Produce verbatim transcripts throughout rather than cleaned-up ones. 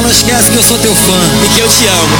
não esquece que eu sou teu fã e que eu te amo.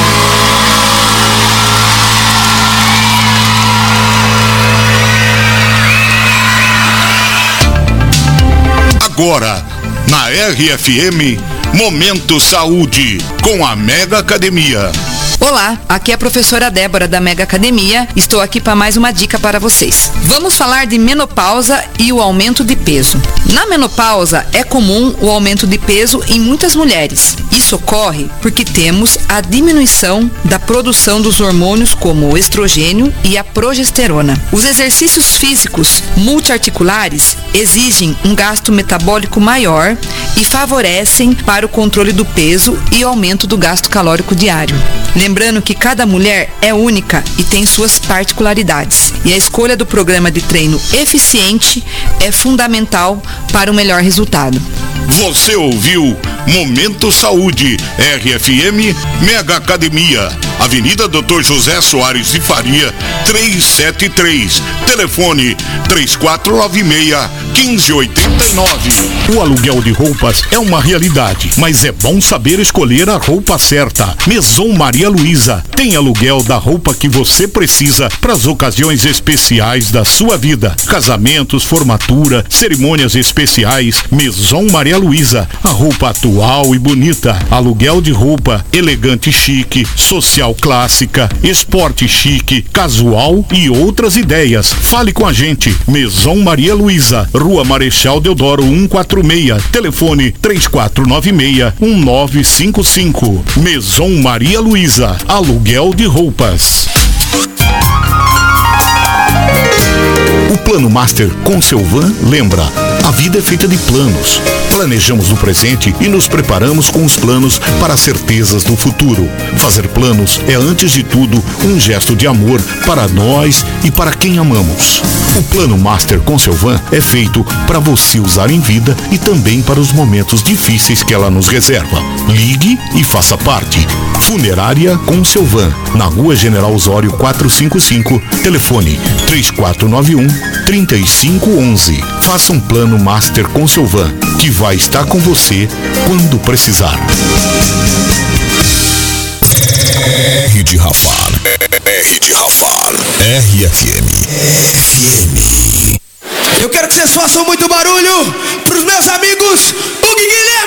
Agora, na R F M, Momento Saúde, com a Mega Academia. Olá, aqui é a professora Débora da Mega Academia. Estou aqui para mais uma dica para vocês. Vamos falar de menopausa e o aumento de peso. Na menopausa é comum o aumento de peso em muitas mulheres. Isso ocorre porque temos a diminuição da produção dos hormônios como o estrogênio e a progesterona. Os exercícios físicos multiarticulares exigem um gasto metabólico maior e favorecem para o controle do peso e aumento do gasto calórico diário. Lembrando que cada mulher é única e tem suas particularidades. E a escolha do programa de treino eficiente é fundamental para o melhor resultado. Você ouviu Momento Saúde, R F M Mega Academia, Avenida doutor José Soares de Faria, trezentos e setenta e três. Telefone três quatro nove seis, um cinco oito nove. O aluguel de roupas é uma realidade, mas é bom saber escolher a roupa certa. Maison Maria Luísa tem aluguel da roupa que você precisa para as ocasiões especiais da sua vida. Casamentos, formatura, cerimônias especiais. Maison Maria Luísa, a roupa atual e bonita. Aluguel de roupa elegante e chique, social clássica, esporte chique, casual e outras ideias. Fale com a gente. Maison Maria Luísa, Rua Marechal Deodoro cento e quarenta e seis. Telefone três quatro nove seis, um nove cinco cinco. Maison Maria Luísa, aluguel de roupas. O Plano Master com seu van lembra: a vida é feita de planos. Planejamos no presente e nos preparamos com os planos para as certezas do futuro. Fazer planos é, antes de tudo, um gesto de amor para nós e para quem amamos. O Plano Master com seu van é feito para você usar em vida e também para os momentos difíceis que ela nos reserva. Ligue e faça parte. Funerária com seu van, na Rua General Osório quatrocentos e cinquenta e cinco, telefone três quatro nove um, três cinco um um. Faça um Plano Master com seu van, que vai estar com você quando precisar. R de Rafar, R de Rafar, R F M, F M. Eu quero que vocês façam muito barulho pros meus amigos Hugo e Guilherme.